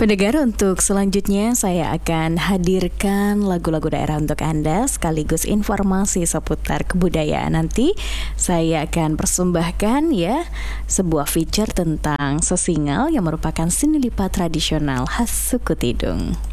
Pendengar, untuk selanjutnya saya akan hadirkan lagu-lagu daerah untuk Anda sekaligus informasi seputar kebudayaan. Nanti saya akan persembahkan sebuah feature tentang sesingal yang merupakan seni lipat tradisional khas suku Tidung.